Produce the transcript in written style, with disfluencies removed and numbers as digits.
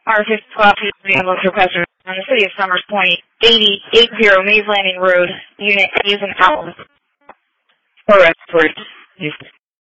R-12 ambulance requester on the City of Summers Point, 8080 Mays Landing Road, Unit using Allen. For respiratory.